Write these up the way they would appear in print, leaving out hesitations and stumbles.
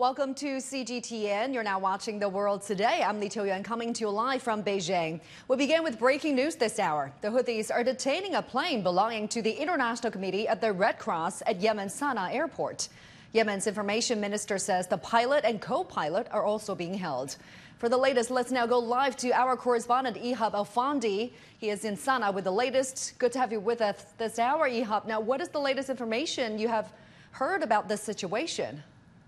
Welcome to CGTN. You're now watching The World Today. I'm Lee Chiu-yuan coming to you live from Beijing. We begin with breaking news this hour. The Houthis are detaining a plane belonging to the International Committee at the Red Cross at Yemen's Sana'a airport. Yemen's information minister says the pilot and co-pilot are also being held. For the latest, let's now go live to our correspondent Ihab Alfandi. He is in Sana'a with the latest. Good to have you with us this hour, Ihab. Now, what is the latest information you have heard about this situation?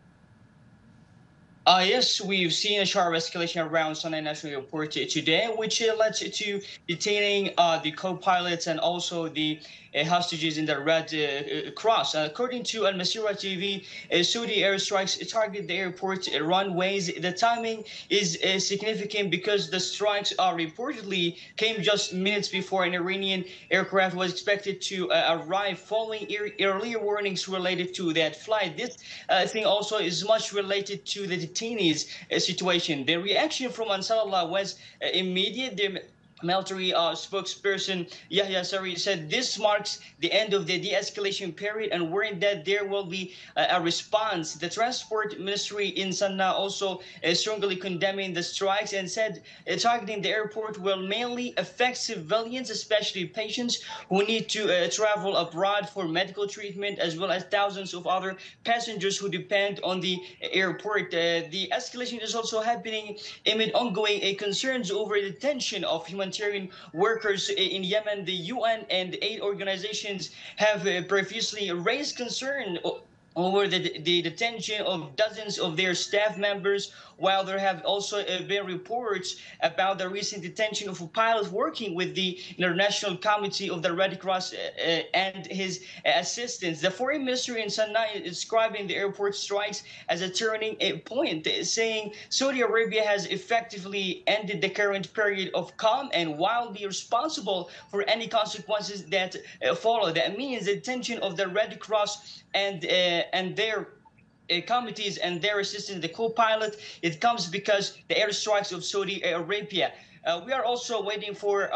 Yes, we've seen a sharp escalation around Sana'a National Airport today, which led to detaining the co-pilots and also the hostages in the Red Cross. According to Al Masirah TV, Saudi airstrikes target the airport runways. The timing is significant because the strikes reportedly came just minutes before an Iranian aircraft was expected to arrive following earlier warnings related to that flight. This thing also is much related to the detainees situation. The reaction from Ansarallah was immediate. The military spokesperson Yahya Sari said this marks the end of the de-escalation period and warned that there will be a response. The transport ministry in Sana'a also strongly condemning the strikes and said targeting the airport will mainly affect civilians, especially patients who need to travel abroad for medical treatment, as well as thousands of other passengers who depend on the airport. The escalation is also happening amid ongoing concerns over the detention of humanitarian workers in Yemen. The UN and aid organizations have previously raised concern over the detention of dozens of their staff members, while there have also been reports about the recent detention of a pilot working with the International Committee of the Red Cross and his assistants. The foreign ministry in Sana'a is describing the airport strikes as a turning point, saying Saudi Arabia has effectively ended the current period of calm and will be responsible for any consequences that follow. That means the detention of the Red Cross and their committees and their assistants, the co-pilot, it comes because the airstrikes of Saudi Arabia. We are also waiting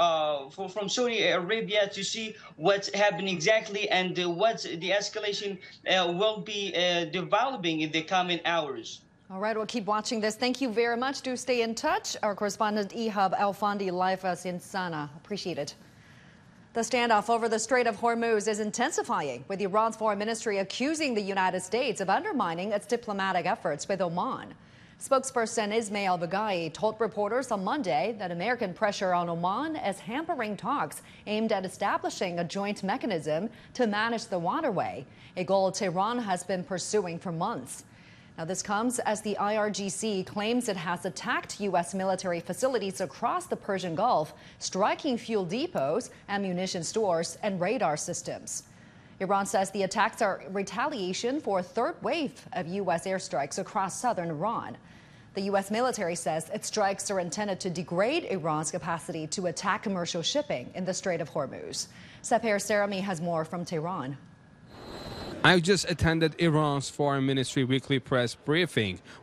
from Saudi Arabia to see what's happening exactly and what the escalation will be developing in the coming hours. All right, we'll keep watching this. Thank you very much. Do stay in touch. Our correspondent Ihab Alfandi live us in Sana'a. Appreciate it. The standoff over the Strait of Hormuz is intensifying, with Iran's foreign ministry accusing the United States of undermining its diplomatic efforts with Oman. Spokesperson Ismail Baghai told reporters on Monday that American pressure on Oman is hampering talks aimed at establishing a joint mechanism to manage the waterway, a goal Tehran has been pursuing for months. Now, this comes as the IRGC claims it has attacked U.S. military facilities across the Persian Gulf, striking fuel depots, ammunition stores, and radar systems. Iran says the attacks are retaliation for a third wave of U.S. airstrikes across southern Iran. The U.S. military says its strikes are intended to degrade Iran's capacity to attack commercial shipping in the Strait of Hormuz. Saper Serami has more from Tehran. I just attended Iran's Foreign Ministry weekly press briefing,